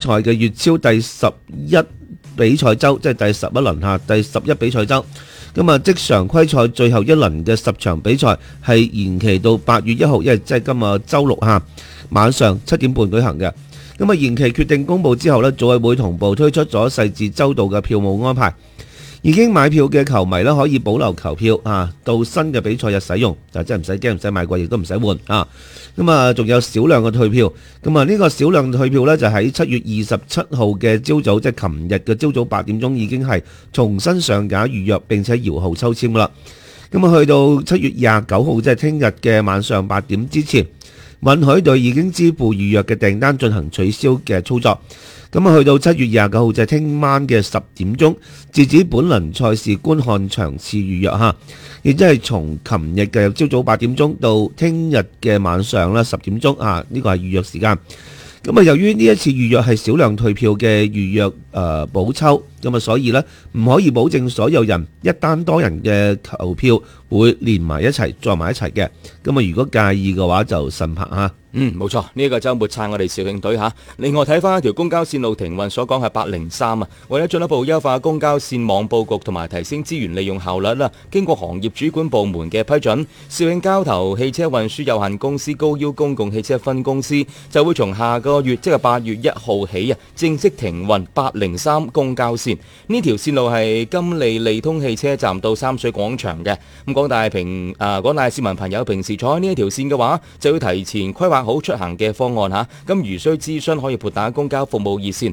賽嘅粵超第11比賽周，即係第11輪嚇，第11比賽周。咁啊，即常規賽最後一輪嘅10場比賽係延期到8月1號，因為即係今日周六嚇晚上7點半舉行嘅。咁啊，延期決定公佈之後呢，組委會同步推出咗細緻周到嘅票務安排。已經買票嘅球迷呢，可以保留球票啊，到新嘅比賽日使用，就真係唔使驚，唔使買貴，亦都唔使換啊。咁啊，仲有少量嘅退票。咁啊，呢個少量退票呢，就喺7月27號嘅朝早，即係琴日嘅朝早8點鐘已經係重新上架預約並且搖號抽籤啦。咁啊，去到7月29號，即係聽日嘅晚上8點之前，允許對已經支付預約嘅訂單進行取消嘅操作。咁啊，去到7月29號就係聽晚嘅10點鐘，截止本輪賽事觀看場次預約嚇，亦即係從琴日嘅朝早8點鐘到聽日嘅晚上啦10點鐘啊，呢個係預約時間。咁啊，由於呢一次預約係少量退票嘅預約補抽，咁啊，所以呢唔可以保證所有人一單多人嘅球票會連埋一齊載埋一齊嘅。咁啊，如果介意嘅話就慎拍嚇。 冇錯，呢個週末撐我哋肇慶隊嚇。另外睇翻一條公交線路停運所講係803啊，為咗進一步優化公交線網佈局同埋提升資源利用效率啦，經過行業主管部門嘅批准，肇慶交投汽車運輸有限公司高腰公共汽車分公司就會從下個月即係8月1號起正式停運803公交線。呢條線路係金利利通汽車站到三水廣場嘅。咁廣大市民朋友平時坐喺呢一條線嘅話，就要提前規劃好出行嘅方案嚇，咁如需諮詢可以撥打公交服務熱線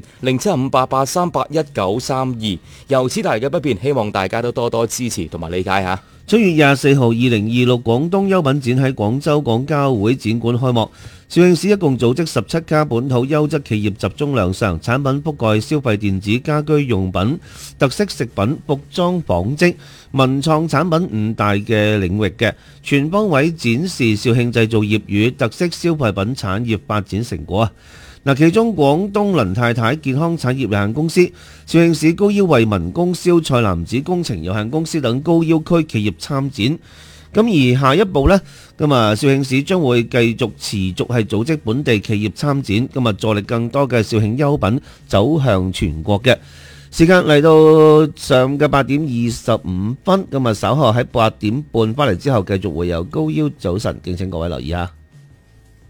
0758838192。由此帶嚟嘅不便，希望大家都多多支持同埋理解嚇。 7月24號2026廣東優品展喺廣州廣交會展館開幕。肇慶市一共組織17家本土優質企業集中亮相，產品覆蓋消費電子、家居用品、特色食品、服裝紡織、文創產品5大嘅領域嘅，全方位展示肇慶製造業與特色消費品產業發展成果啊！其中廣東輪太太健康產業有限公司、肇慶市高腰惠民供銷菜籃子工程有限公司等高要區企業參展。咁而下一步呢，咁啊肇慶市將會繼續持續係組織本地企業參展，咁啊助力更多嘅肇慶優品走向全國嘅。時間嚟到上午嘅8點25分，咁啊稍後喺8點半翻嚟之後，繼續會有高腰早晨，敬請各位留意下。